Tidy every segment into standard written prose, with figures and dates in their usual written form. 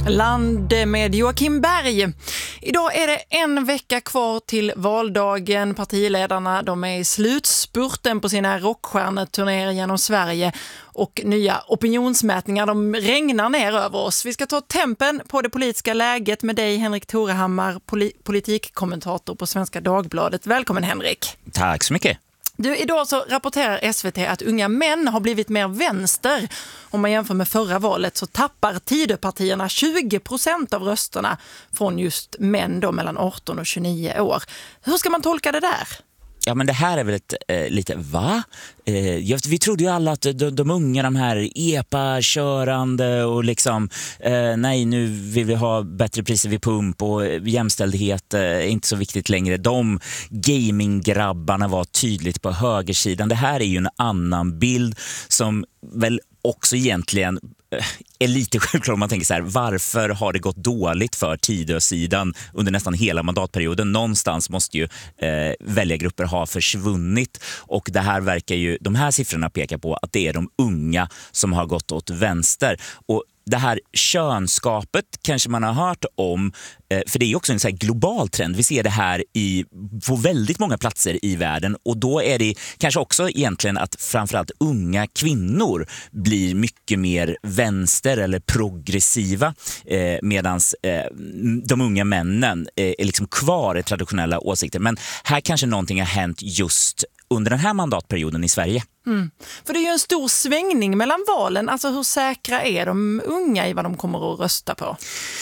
Land med Joakim Berg. Idag är det en vecka kvar till valdagen. Partiledarna de är i slutspurten på sina rockstjärneturnéer genom Sverige och nya opinionsmätningar de regnar ner över oss. Vi ska ta tempen på det politiska läget med dig, Henrik Torehammar, politikkommentator på Svenska Dagbladet. Välkommen, Henrik. Tack så mycket. Idag så rapporterar SVT att unga män har blivit mer vänster. Om man jämför med förra valet så tappar Tidöpartierna 20% av rösterna från just män då mellan 18 och 29 år. Hur ska man tolka det där? Ja, men det här är väl lite, vi trodde ju alla att de unga, de här epa-körande och liksom, nej nu vill vi ha bättre priser vid pump och jämställdhet är inte så viktigt längre. De gaminggrabbarna var tydligt på högersidan. Det här är ju en annan bild som väl också egentligen är lite självklart om man tänker så här, varför har det gått dåligt för Tidösidan under nästan hela mandatperioden? Någonstans måste ju väljargrupper ha försvunnit, och det här verkar ju, de här siffrorna pekar på att det är de unga som har gått åt vänster. Och det här könskapet kanske man har hört om, för det är ju också en så här global trend. Vi ser det här på väldigt många platser i världen, och då är det kanske också egentligen att framförallt unga kvinnor blir mycket mer vänster eller progressiva, medan de unga männen är liksom kvar i traditionella åsikter. Men här kanske någonting har hänt just under den här mandatperioden i Sverige. För det är ju en stor svängning mellan valen. Alltså hur säkra är de unga i vad de kommer att rösta på?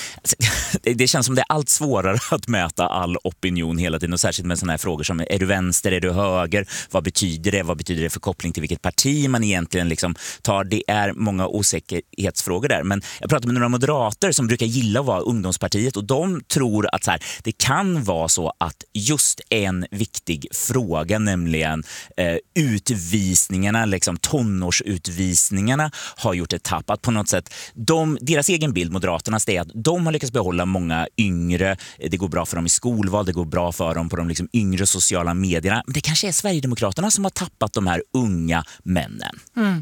Det känns som det är allt svårare att mäta all opinion hela tiden, och särskilt med sådana här frågor som är du vänster, är du höger? Vad betyder det? Vad betyder det för koppling till vilket parti man egentligen liksom tar? Det är många osäkerhetsfrågor där. Men jag pratade med några moderater som brukar gilla att vara ungdomspartiet, och de tror att så här, det kan vara så att just en viktig fråga, nämligen utvisningarna, liksom tonårsutvisningarna, har gjort ett tapp. Att på något sätt, deras egen bild, Moderaternas, är att de har lyckats behålla många yngre. Det går bra för dem i skolval, det går bra för dem på de liksom yngre sociala medierna. Men det kanske är Sverigedemokraterna som har tappat de här unga männen.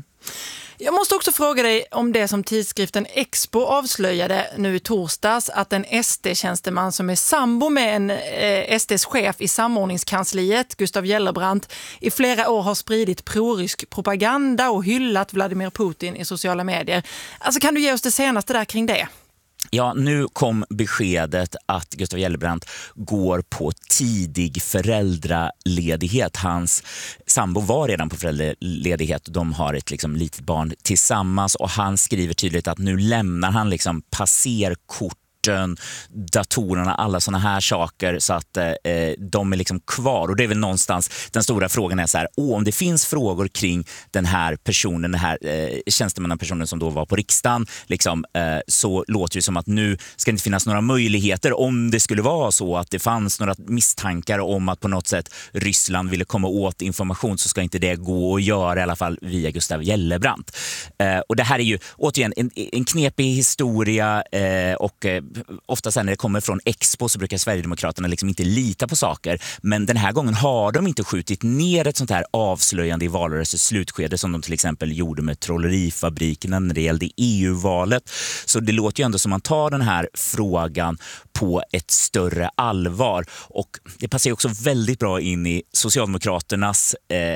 Jag måste också fråga dig om det som tidskriften Expo avslöjade nu i torsdags, att en SD-tjänsteman som är sambo med en SDs chef i samordningskansliet, Gustav Gellebrand, i flera år har spridit prorysk propaganda och hyllat Vladimir Putin i sociala medier. Alltså, kan du ge oss det senaste där kring det? Ja, nu kom beskedet att Gustav Gellebrand går på tidig föräldraledighet. Hans sambo var redan på föräldraledighet och de har ett liksom litet barn tillsammans, och han skriver tydligt att nu lämnar han liksom passerkort, datorerna, alla såna här saker, så att de är liksom kvar. Och det är väl någonstans den stora frågan är så här, om det finns frågor kring den här personen, den här tjänstemannapersonen som då var på riksdagen, liksom, så låter det som att nu ska det inte finnas några möjligheter, om det skulle vara så att det fanns några misstankar om att på något sätt Ryssland ville komma åt information, så ska inte det gå att göra, i alla fall via Gustav Gellebrand. Och det här är ju återigen en knepig historia, och ofta sen när det kommer från Expo så brukar Sverigedemokraterna liksom inte lita på saker, men den här gången har de inte skjutit ner ett sånt här avslöjande i valrörelsens slutskede som de till exempel gjorde med trollerifabrikerna när det gällde EU-valet. Så det låter ju ändå som man tar den här frågan på ett större allvar, och det passar också väldigt bra in i Socialdemokraternas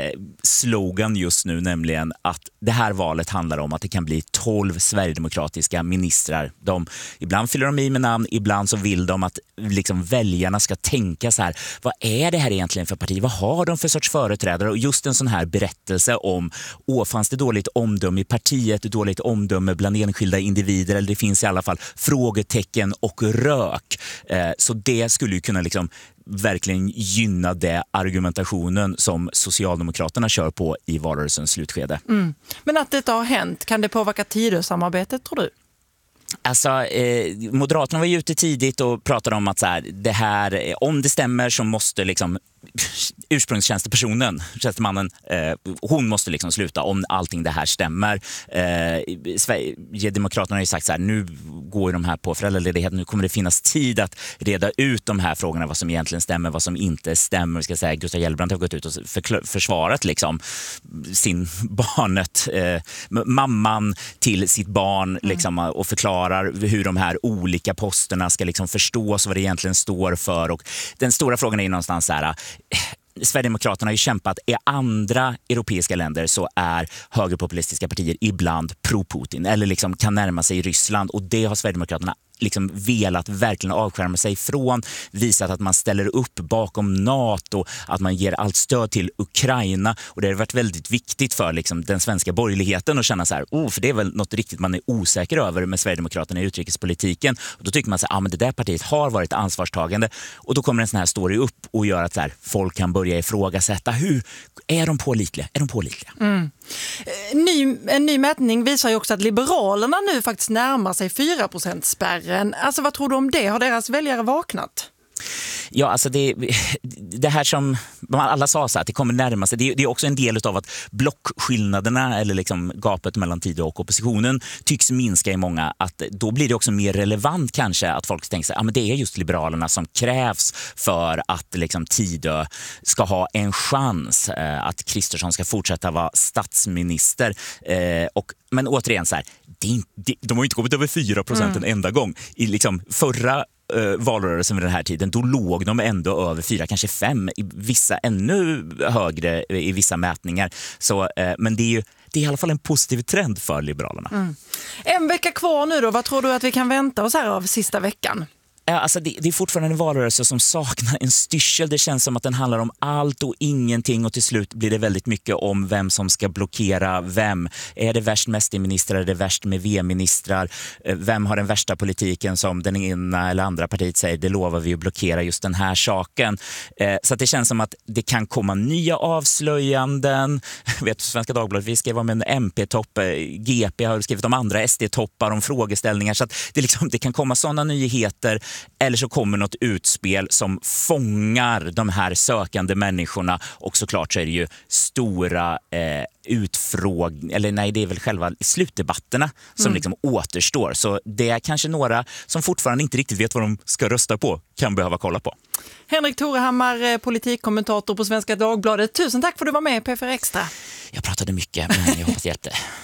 slogan just nu, nämligen att det här valet handlar om att det kan bli 12 sverigedemokratiska ministrar. Ibland fyller de i med namn, ibland så vill de att liksom väljarna ska tänka så här, vad är det här egentligen för parti? Vad har de för sorts företrädare? Och just en sån här berättelse om, fanns det dåligt omdöme i partiet, dåligt omdöme bland enskilda individer, eller det finns i alla fall frågetecken och rök. Så det skulle ju kunna liksom verkligen gynna det argumentationen som Socialdemokraterna kör på i valrörelsens slutskede. Men att detta har hänt, kan det påverka Tidösamarbetet, tror du? Alltså, Moderaterna var ju ute tidigt och pratade om att så här, det här, om det stämmer så måste liksom ursprungstjänstemannen, hon måste liksom sluta om allting det här stämmer. Sverigedemokraterna har ju sagt så här, nu går ju de här på föräldraledighet. Nu kommer det finnas tid att reda ut de här frågorna, vad som egentligen stämmer, vad som inte stämmer. Vi ska säga, Gustav Gellebrandt har gått ut och försvarat liksom sin barnet, mamman till sitt barn liksom, och förklarar hur de här olika posterna ska liksom förstås, vad det egentligen står för. Och den stora frågan är ju någonstans så här, Sverigedemokraterna har ju kämpat i andra europeiska länder, så är högerpopulistiska partier ibland pro-Putin eller liksom kan närma sig Ryssland, och det har Sverigedemokraterna liksom velat verkligen avskärma sig från, visat att man ställer upp bakom NATO, att man ger allt stöd till Ukraina, och det har varit väldigt viktigt för liksom den svenska borgerligheten att känna så här, för det är väl något riktigt man är osäker över med Sverigedemokraterna i utrikespolitiken, och då tycker man så här, men det där partiet har varit ansvarstagande, och då kommer en sån här story upp och gör att så här, folk kan börja ifrågasätta, hur är de pålitliga? Är de pålitliga? En ny mätning visar ju också att Liberalerna nu faktiskt närmar sig 4%-spärren. Alltså vad tror du om det? Har deras väljare vaknat? Ja, alltså det här som alla sa så att det kommer närma sig, det är också en del av att blockskillnaderna eller liksom gapet mellan Tidö och oppositionen tycks minska i många, att då blir det också mer relevant kanske att folk tänker sig, men det är just Liberalerna som krävs för att liksom Tidö ska ha en chans, att Kristersson ska fortsätta vara statsminister, men återigen så här, de har inte kommit över 4% en enda gång i liksom förra valrörelsen vid den här tiden, då låg de ändå över 4, kanske 5, i vissa ännu högre i vissa mätningar. Så, men det är i alla fall en positiv trend för Liberalerna. En vecka kvar nu då, vad tror du att vi kan vänta oss här av sista veckan? Alltså det är fortfarande en valrörelse som saknar en styrsel. Det känns som att den handlar om allt och ingenting, och till slut blir det väldigt mycket om vem som ska blockera vem. Är det värst med SD-ministrar? Är det värst med V-ministrar? Vem har den värsta politiken som den ena eller andra partiet säger, det lovar vi att blockera just den här saken. Så att det känns som att det kan komma nya avslöjanden. Vet du, Svenska Dagbladet, vi skrev om en MP-topp, GP har skrivit om andra SD-toppar, om frågeställningar, så att det kan komma sådana nyheter. Eller så kommer något utspel som fångar de här sökande människorna, och såklart så är det ju stora det är väl själva slutdebatterna som liksom återstår. Så det är kanske några som fortfarande inte riktigt vet vad de ska rösta på kan behöva kolla på. Henrik Torehammar, politikkommentator på Svenska Dagbladet. Tusen tack för att du var med i P4 Extra. Jag pratade mycket, men jag hoppas det hjälpte.